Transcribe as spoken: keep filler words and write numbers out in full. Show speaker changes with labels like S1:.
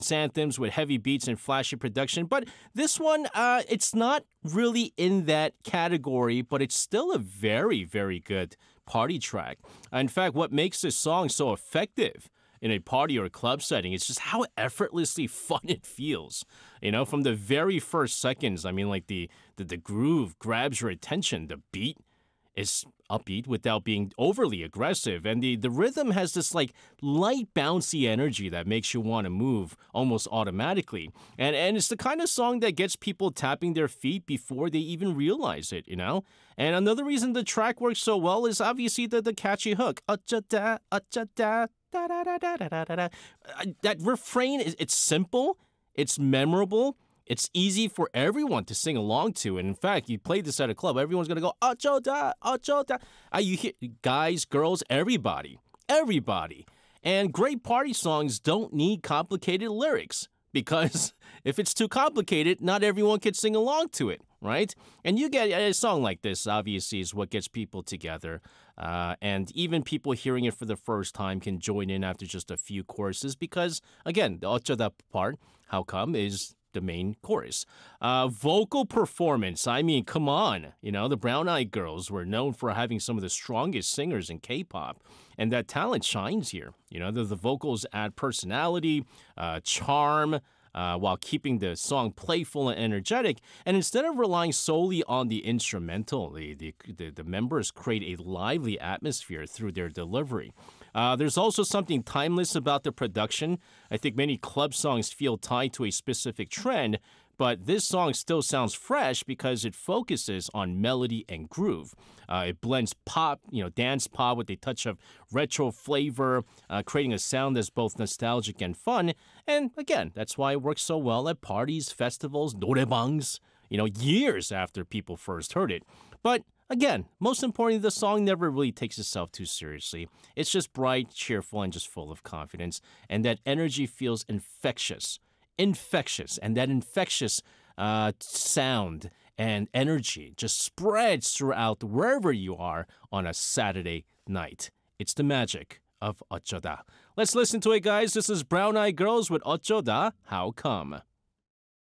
S1: anthems with heavy beats and flashy production. But this one, uh, it's not really in that category, but it's still a very, very good party track. In fact, what makes this song so effective in a party or a club setting, it's just how effortlessly fun it feels. You know, from the very first seconds, I mean, like the, the, the groove grabs your attention, the beat is upbeat without being overly aggressive. And the, the rhythm has this like light bouncy energy that makes you want to move almost automatically. And and it's the kind of song that gets people tapping their feet before they even realize it, you know? And another reason the track works so well is obviously the, the catchy hook. Acha-da, acha-da, da-da-da-da-da-da-da. That refrain, is it's simple, it's memorable, it's easy for everyone to sing along to. And in fact, you play this at a club, everyone's going to go, acho-da, acho-da. Uh, you hear guys, girls, everybody, everybody. And great party songs don't need complicated lyrics because if it's too complicated, not everyone can sing along to it, right? And you get a song like this, obviously, is what gets people together. Uh, and even people hearing it for the first time can join in after just a few choruses because, again, the acho-da part, how come, is the main chorus. Uh, vocal performance, I mean, come on. You know, the Brown Eyed Girls were known for having some of the strongest singers in K-pop, and that talent shines here. You know, the, the vocals add personality, uh, charm, uh, while keeping the song playful and energetic. And instead of relying solely on the instrumental, the, the, the, the members create a lively atmosphere through their delivery. Uh, there's also something timeless about the production. I think many club songs feel tied to a specific trend, but this song still sounds fresh because it focuses on melody and groove. Uh, it blends pop, you know, dance pop with a touch of retro flavor, uh, creating a sound that's both nostalgic and fun. And again, that's why it works so well at parties, festivals, norebangs, you know, years after people first heard it. But again, most importantly, the song never really takes itself too seriously. It's just bright, cheerful, and just full of confidence. And that energy feels infectious. Infectious. And that infectious uh, sound and energy just spreads throughout wherever you are on a Saturday night. It's the magic of acho-da. Let's listen to it, guys. This is Brown Eyed Girls with acho-da, How Come?